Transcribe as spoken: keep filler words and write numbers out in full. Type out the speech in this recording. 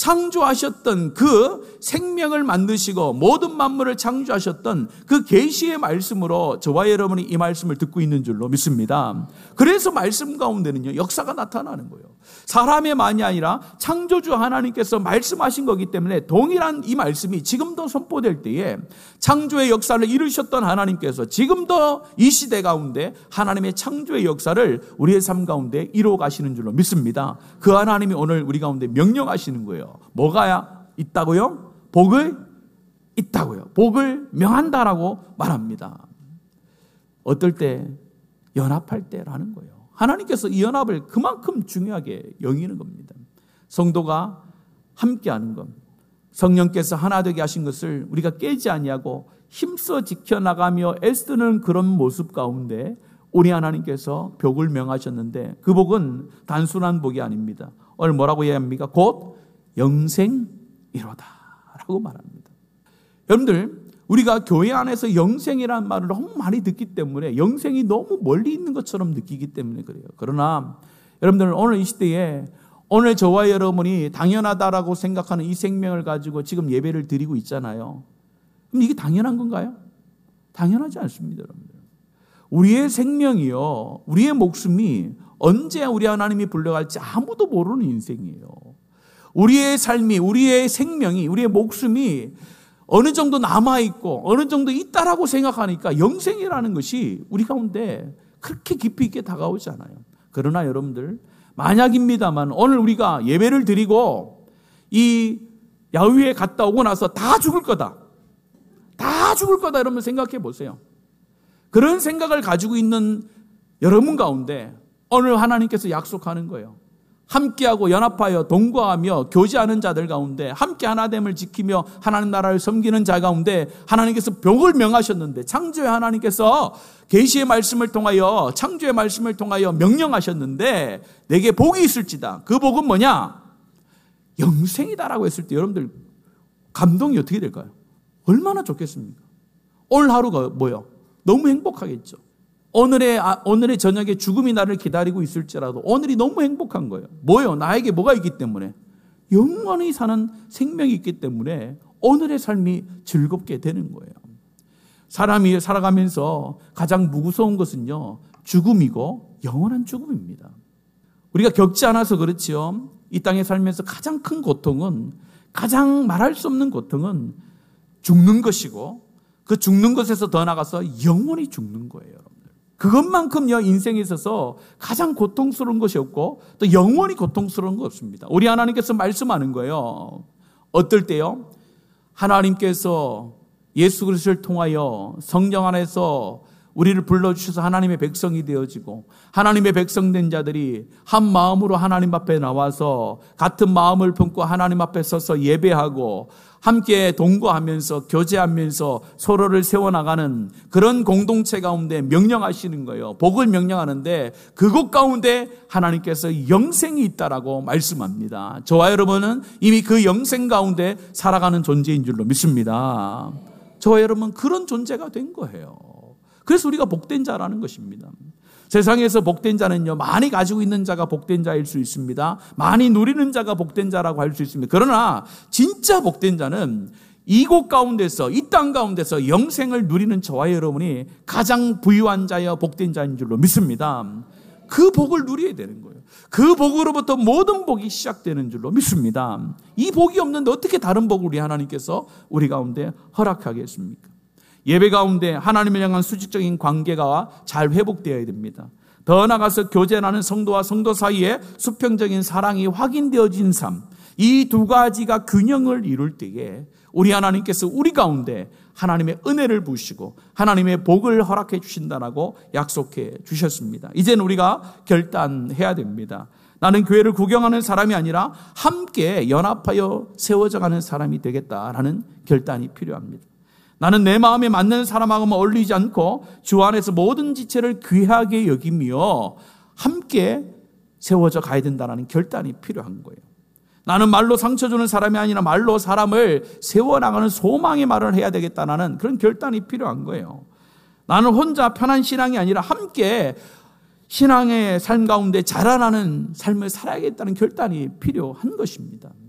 창조하셨던 그 생명을 만드시고 모든 만물을 창조하셨던 그 계시의 말씀으로 저와 여러분이 이 말씀을 듣고 있는 줄로 믿습니다. 그래서 말씀 가운데는요, 역사가 나타나는 거예요. 사람의 말이 아니라 창조주 하나님께서 말씀하신 거기 때문에 동일한 이 말씀이 지금도 선포될 때에 창조의 역사를 이루셨던 하나님께서 지금도 이 시대 가운데 하나님의 창조의 역사를 우리의 삶 가운데 이루어 가시는 줄로 믿습니다. 그 하나님이 오늘 우리 가운데 명령하시는 거예요. 뭐가 있다고요? 복을 있다고요. 복을 명한다라고 말합니다. 어떨 때? 연합할 때라는 거예요. 하나님께서 이 연합을 그만큼 중요하게 여기는 겁니다. 성도가 함께하는 것, 성령께서 하나 되게 하신 것을 우리가 깨지 아니하고 힘써 지켜나가며 애쓰는 그런 모습 가운데 우리 하나님께서 복을 명하셨는데 그 복은 단순한 복이 아닙니다. 오늘 뭐라고 얘기합니까? 곧 영생이로다 라고 말합니다. 여러분들, 우리가 교회 안에서 영생이라는 말을 너무 많이 듣기 때문에 영생이 너무 멀리 있는 것처럼 느끼기 때문에 그래요. 그러나 여러분들, 오늘 이 시대에 오늘 저와 여러분이 당연하다라고 생각하는 이 생명을 가지고 지금 예배를 드리고 있잖아요. 그럼 이게 당연한 건가요? 당연하지 않습니다, 여러분들. 우리의 생명이요, 우리의 목숨이 언제 우리 하나님이 불러갈지 아무도 모르는 인생이에요. 우리의 삶이, 우리의 생명이, 우리의 목숨이 어느 정도 남아있고 어느 정도 있다라고 생각하니까 영생이라는 것이 우리 가운데 그렇게 깊이 있게 다가오지 않아요. 그러나 여러분들, 만약입니다만 오늘 우리가 예배를 드리고 이 야훼에 갔다 오고 나서 다 죽을 거다, 다 죽을 거다 이러면 생각해 보세요. 그런 생각을 가지고 있는 여러분 가운데 오늘 하나님께서 약속하는 거예요. 함께하고 연합하여 동거하며 교제하는 자들 가운데 함께 하나됨을 지키며 하나님 나라를 섬기는 자 가운데 하나님께서 복을 명하셨는데, 창조의 하나님께서 계시의 말씀을 통하여, 창조의 말씀을 통하여 명령하셨는데 내게 복이 있을지다. 그 복은 뭐냐? 영생이다라고 했을 때 여러분들 감동이 어떻게 될까요? 얼마나 좋겠습니까? 오늘 하루가 뭐요? 너무 행복하겠죠. 오늘의, 오늘의 저녁에 죽음이 나를 기다리고 있을지라도 오늘이 너무 행복한 거예요. 뭐요? 나에게 뭐가 있기 때문에? 영원히 사는 생명이 있기 때문에 오늘의 삶이 즐겁게 되는 거예요. 사람이 살아가면서 가장 무서운 것은요, 죽음이고 영원한 죽음입니다. 우리가 겪지 않아서 그렇지요. 이 땅에 살면서 가장 큰 고통은, 가장 말할 수 없는 고통은 죽는 것이고, 그 죽는 것에서 더 나가서 영원히 죽는 거예요. 그것만큼요, 인생에 있어서 가장 고통스러운 것이 없고 또 영원히 고통스러운 거 없습니다. 우리 하나님께서 말씀하는 거예요. 어떨 때요? 하나님께서 예수 그리스도를 통하여 성령 안에서 우리를 불러주셔서 하나님의 백성이 되어지고 하나님의 백성된 자들이 한 마음으로 하나님 앞에 나와서 같은 마음을 품고 하나님 앞에 서서 예배하고 함께 동거하면서 교제하면서 서로를 세워나가는 그런 공동체 가운데 명령하시는 거예요. 복을 명령하는데 그곳 가운데 하나님께서 영생이 있다라고 말씀합니다. 저와 여러분은 이미 그 영생 가운데 살아가는 존재인 줄로 믿습니다. 저와 여러분은 그런 존재가 된 거예요. 그래서 우리가 복된 자라는 것입니다. 세상에서 복된 자는요, 많이 가지고 있는 자가 복된 자일 수 있습니다. 많이 누리는 자가 복된 자라고 할 수 있습니다. 그러나 진짜 복된 자는 이곳 가운데서, 이 땅 가운데서 영생을 누리는 저와 여러분이 가장 부유한 자여 복된 자인 줄로 믿습니다. 그 복을 누려야 되는 거예요. 그 복으로부터 모든 복이 시작되는 줄로 믿습니다. 이 복이 없는데 어떻게 다른 복을 우리 하나님께서 우리 가운데 허락하겠습니까? 예배 가운데 하나님을 향한 수직적인 관계가 잘 회복되어야 됩니다. 더 나아가서 교제하는 성도와 성도 사이에 수평적인 사랑이 확인되어진 삶, 이 두 가지가 균형을 이룰 때에 우리 하나님께서 우리 가운데 하나님의 은혜를 부으시고 하나님의 복을 허락해 주신다라고 약속해 주셨습니다. 이제는 우리가 결단해야 됩니다. 나는 교회를 구경하는 사람이 아니라 함께 연합하여 세워져가는 사람이 되겠다라는 결단이 필요합니다. 나는 내 마음에 맞는 사람하고만 어울리지 않고 주 안에서 모든 지체를 귀하게 여기며 함께 세워져 가야 된다는 결단이 필요한 거예요. 나는 말로 상처 주는 사람이 아니라 말로 사람을 세워나가는 소망의 말을 해야 되겠다는 그런 결단이 필요한 거예요. 나는 혼자 편한 신앙이 아니라 함께 신앙의 삶 가운데 자라나는 삶을 살아야겠다는 결단이 필요한 것입니다.